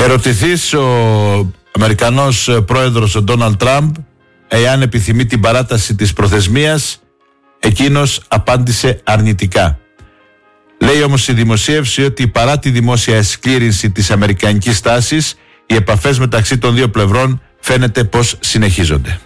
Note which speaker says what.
Speaker 1: Ερωτηθείς ο Αμερικανός πρόεδρος ο Ντόναλντ Τραμπ εάν επιθυμεί την παράταση της προθεσμίας, εκείνος απάντησε αρνητικά. Λέει όμως η δημοσίευση ότι παρά τη δημόσια εσκλήρυνση της αμερικανικής στάσης, οι επαφές μεταξύ των δύο πλευρών φαίνεται πως συνεχίζονται.